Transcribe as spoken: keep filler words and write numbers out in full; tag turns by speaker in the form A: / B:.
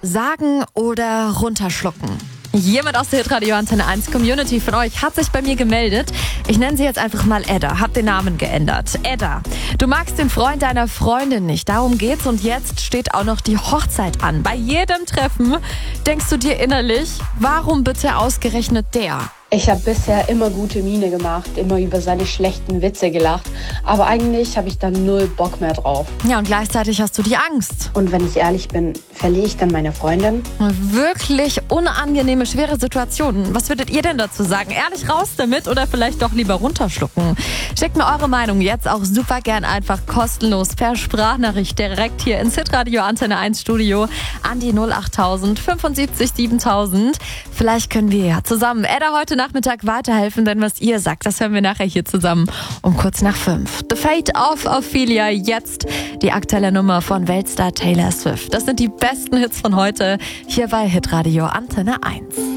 A: Sagen oder runterschlucken? Jemand aus der Hitradio Antenne eins Community von euch hat sich bei mir gemeldet. Ich nenne sie jetzt einfach mal Edda. Hab den Namen geändert. Edda, du magst den Freund deiner Freundin nicht. Darum geht's und jetzt steht auch noch die Hochzeit an. Bei jedem Treffen denkst du dir innerlich, warum bitte ausgerechnet der?
B: Ich habe bisher immer gute Miene gemacht, immer über seine schlechten Witze gelacht. Aber eigentlich habe ich dann null Bock mehr drauf.
A: Ja, und gleichzeitig hast du die Angst.
B: Und wenn ich ehrlich bin, verliere ich dann meine Freundin?
A: Wirklich unangenehme, schwere Situationen. Was würdet ihr denn dazu sagen? Ehrlich raus damit oder vielleicht doch lieber runterschlucken? Schickt mir eure Meinung jetzt auch super gern einfach kostenlos per Sprachnachricht direkt hier ins Hitradio Antenne eins Studio an die null acht tausend fünfundsiebzig siebentausend. Vielleicht können wir ja zusammen Edda heute Nachmittag weiterhelfen, denn was ihr sagt, das hören wir nachher hier zusammen um kurz nach fünf. The Fate of Ophelia, jetzt die aktuelle Nummer von Weltstar Taylor Swift. Das sind die besten Hits von heute hier bei Hitradio Antenne eins.